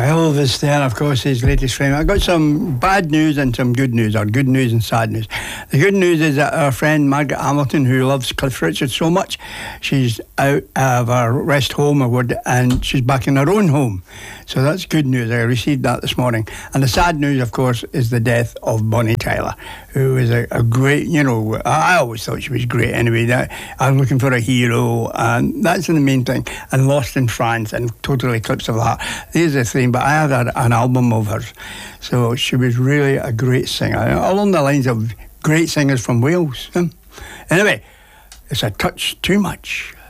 Well, Elvis then, of course, his latest frame. I got some bad news and some good news, or good news and sad news. The good news is that our friend Margaret Hamilton, who loves Cliff Richard so much, she's out of her rest home award and she's back in her own home. So that's good news. I received that this morning. And the sad news, of course, is the death of Bonnie Tyler, who is a great, I always thought she was great anyway. I'm looking for a hero, and that's the main thing. And Lost in France and Total Eclipse of the Heart. These are the things, but I have an album of hers. So she was really a great singer, along the lines of great singers from Wales. Anyway, it's a touch too much.